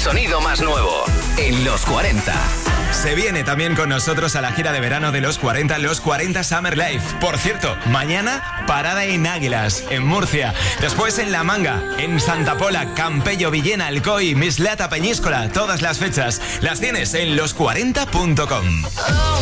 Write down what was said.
sonido más nuevo en Los 40. Se viene también con nosotros a la gira de verano de Los 40, Los 40 Summer Life. Por cierto, mañana parada en Águilas, en Murcia. Después en La Manga, en Santa Pola, Campello, Villena, Alcoy, Mislata, Peñíscola. Todas las fechas las tienes en los40.com.